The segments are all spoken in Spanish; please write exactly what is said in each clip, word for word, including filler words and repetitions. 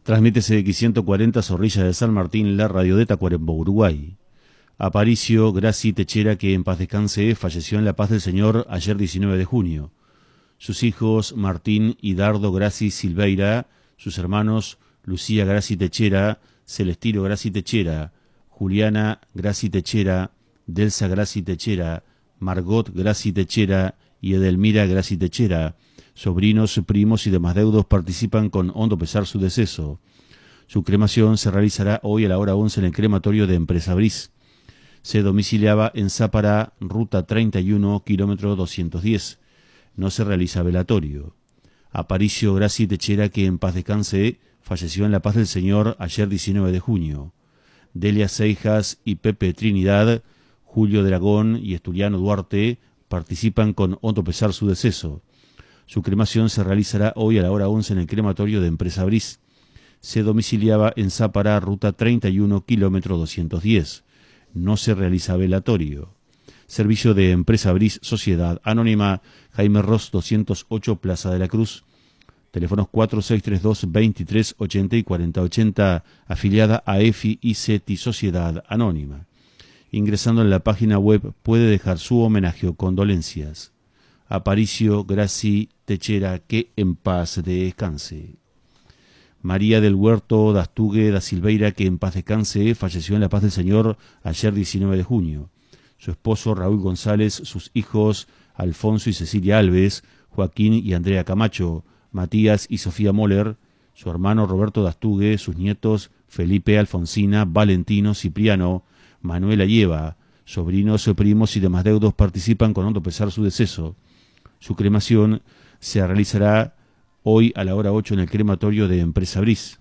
Transmite C X ciento cuarenta Zorrilla de San Martín, la radio de Tacuarembó, Uruguay. Aparicio Graci Techera, que en paz descanse, falleció en La Paz del Señor ayer diecinueve de junio. Sus hijos Martín y Dardo Graci Silveira, sus hermanos Lucía Graci Techera, Celestino Graci Techera, Juliana Graci Techera, Delsa Graci Techera, Margot Graci Techera y Edelmira Graci Techera. Sobrinos, primos y demás deudos participan con hondo pesar su deceso. Su cremación se realizará hoy a la hora once en el crematorio de Empresa Bris. Se domiciliaba en Zápara, ruta treinta y uno, kilómetro doscientos diez. No se realiza velatorio. Aparicio Graci Techera, que en paz descanse, falleció en La Paz del Señor ayer diecinueve de junio. Delia Seijas y Pepe Trinidad, Julio Dragón y Estuliano Duarte participan con hondo pesar su deceso. Su cremación se realizará hoy a la hora once en el crematorio de Empresa Bris. Se domiciliaba en Zápara, ruta treinta y uno, kilómetro doscientos diez. No se realiza velatorio. Servicio de Empresa Bris, Sociedad Anónima, Jaime Ross doscientos ocho, Plaza de la Cruz. Teléfonos cuatro seis tres dos, veintitrés ochenta y cuarenta ochenta, afiliada a E F I y CETI Sociedad Anónima. Ingresando en la página web puede dejar su homenaje o condolencias. Aparicio Graci Techera, que en paz descanse. María del Huerto Dastugue da Silveira, que en paz descanse, falleció en La Paz del Señor ayer diecinueve de junio. Su esposo Raúl González, sus hijos Alfonso y Cecilia Alves, Joaquín y Andrea Camacho, Matías y Sofía Moller, su hermano Roberto Dastugue, sus nietos Felipe, Alfonsina, Valentino, Cipriano, Manuela Lleva, sobrinos, primos y demás deudos participan con hondo pesar su deceso. Su cremación se realizará hoy a la hora ocho en el crematorio de Empresa Bris.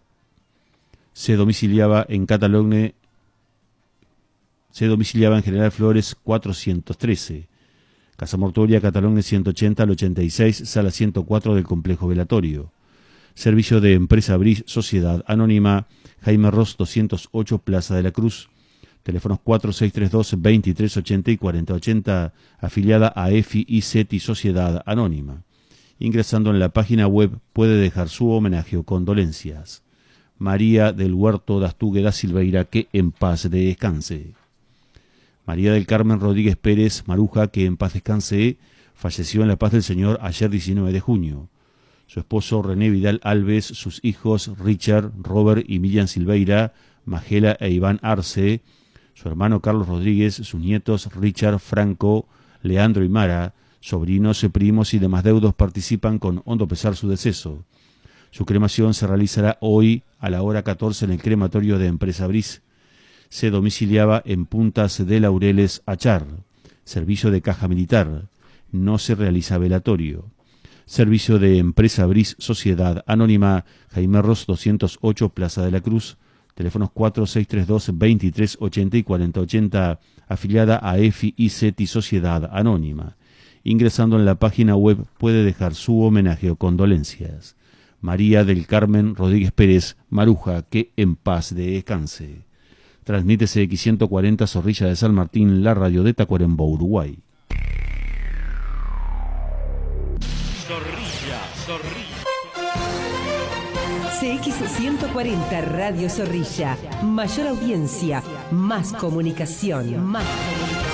Se domiciliaba en Catalogne, se domiciliaba en General Flores cuatrocientos trece. Casa Mortuoria Catalogne ciento ochenta al ochenta y seis, sala ciento cuatro del complejo velatorio. Servicio de Empresa Bris, Sociedad Anónima, Jaime Ross doscientos ocho, Plaza de la Cruz. Teléfonos cuatro seis tres dos, veintitrés ochenta y cuarenta ochenta, afiliada a E F I y CETI Sociedad Anónima. Ingresando en la página web puede dejar su homenaje o condolencias. María del Huerto Dastugue da Silveira, que en paz descanse. María del Carmen Rodríguez Pérez Maruja, que en paz descanse, falleció en La Paz del Señor ayer diecinueve de junio. Su esposo René Vidal Alves, sus hijos Richard, Robert y Miriam Silveira, Magela e Iván Arce, su hermano Carlos Rodríguez, sus nietos Richard, Franco, Leandro y Mara, sobrinos, primos y demás deudos participan con hondo pesar su deceso. Su cremación se realizará hoy a la hora catorce en el crematorio de Empresa Bris. Se domiciliaba en Puntas de Laureles, Achar. Servicio de Caja Militar. No se realiza velatorio. Servicio de Empresa Bris, Sociedad Anónima, Jaime Ross doscientos ocho, Plaza de la Cruz. Teléfonos cuatro seis tres dos, veintitrés ochenta y cuarenta ochenta, afiliada a E F I y CETI Sociedad Anónima. Ingresando en la página web puede dejar su homenaje o condolencias. María del Carmen Rodríguez Pérez Maruja, que en paz descanse. Transmite C X ciento cuarenta Zorrilla de San Martín, la radio de Tacuarembó, Uruguay. Zorrilla, Zorrilla. C X ciento cuarenta Radio Zorrilla. Mayor audiencia, más comunicación, más